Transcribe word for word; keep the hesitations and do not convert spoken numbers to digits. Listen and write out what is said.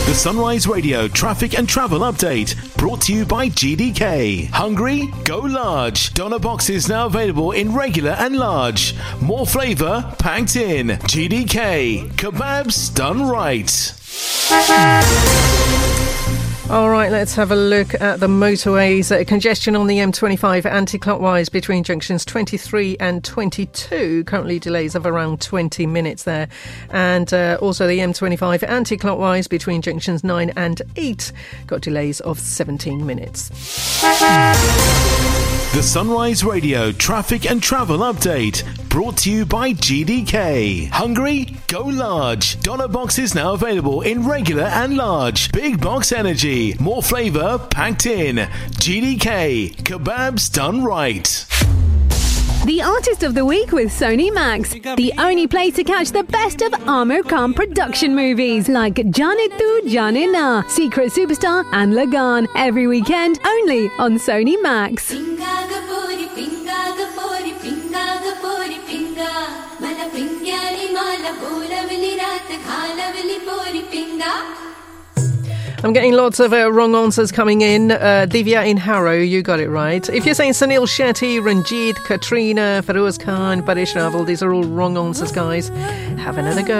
The Sunrise Radio traffic and travel update brought to you by G D K. Hungry? Go large. Doner boxes now available in regular and large. More flavour packed in. G D K. Kebabs done right. All right, let's have a look at the motorways. Uh, congestion on the M twenty-five anti-clockwise between junctions twenty-three and twenty-two. Currently delays of around twenty minutes there. And uh, also the M twenty-five anti-clockwise between junctions nine and eight. Got delays of seventeen minutes. The Sunrise Radio traffic and travel update brought to you by G D K. Hungry? Go large. Doner boxes now available in regular and large. Big box energy. More flavour packed in. G D K. Kebabs done right. The Artist of the Week with Sony Max, the only place to catch the best of Amir Khan production movies like Jaane Tu Jaane Na, Secret Superstar and Lagan, every weekend only on Sony Max. I'm getting lots of uh, wrong answers coming in. Uh, Divya in Harrow, you got it right. If you're saying Sunil Shetty, Ranjit, Katrina, Feroz Khan, Paresh Raval, these are all wrong answers, guys. Have another go.